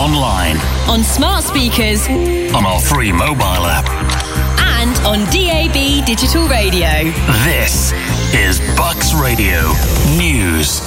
online, on smart speakers, on our free mobile app, and on DAB digital radio. This is Bucks Radio News.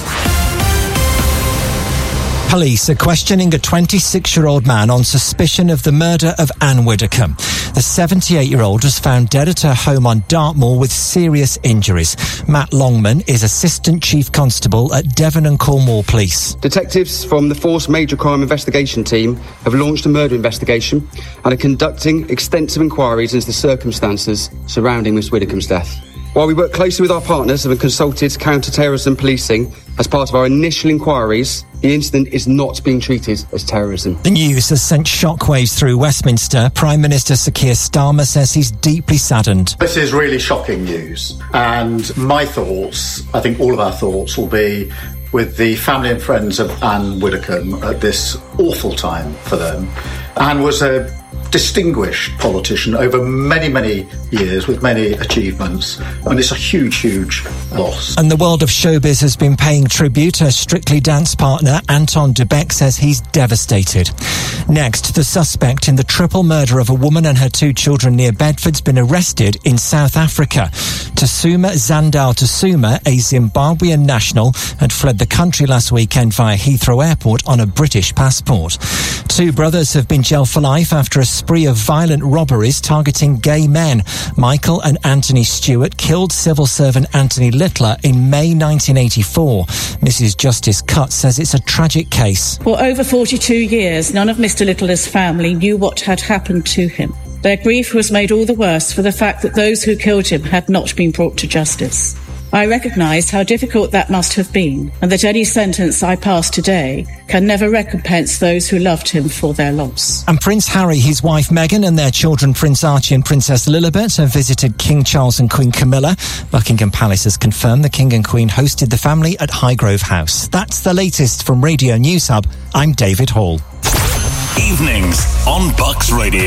Police are questioning a 26-year-old man on suspicion of the murder of Anne Widdecombe. The 78-year-old was found dead at her home on Dartmoor with serious injuries. Matt Longman is Assistant Chief Constable at Devon and Cornwall Police. Detectives from the Force Major Crime Investigation Team have launched a murder investigation and are conducting extensive inquiries into the circumstances surrounding Miss Widdecombe's death. While we work closely with our partners and have consulted counter-terrorism policing as part of our initial inquiries, the incident is not being treated as terrorism. The news has sent shockwaves through Westminster. Prime Minister Sir Keir Starmer says he's deeply saddened. This is really shocking news, and my thoughts, I think all of our thoughts, will be with the family and friends of Anne Widdecombe at this awful time for them. Anne was a distinguished politician over many, many years with many achievements. I mean, it's a huge, huge loss. And the world of showbiz has been paying tribute. Her Strictly Dance partner, Anton de Beck, says he's devastated. Next, the suspect in the triple murder of a woman and her 2 children near Bedford's been arrested in South Africa. Tasuma Zandal Tasuma, a Zimbabwean national, had fled the country last weekend via Heathrow Airport on a British passport. 2 brothers have been jailed for life after a spree of violent robberies targeting gay men. Michael and Anthony Stewart killed civil servant Anthony Littler in May 1984. Mrs. Justice Cutt says it's a tragic case. For over 42 years, none of Mr. Littler's family knew what had happened to him. Their grief was made all the worse for the fact that those who killed him had not been brought to justice. I recognise how difficult that must have been, and that any sentence I pass today can never recompense those who loved him for their loss. And Prince Harry, his wife Meghan and their children Prince Archie and Princess Lilibet have visited King Charles and Queen Camilla. Buckingham Palace has confirmed the King and Queen hosted the family at Highgrove House. That's the latest from Radio News Hub. I'm David Hall. Evenings on Bucks Radio.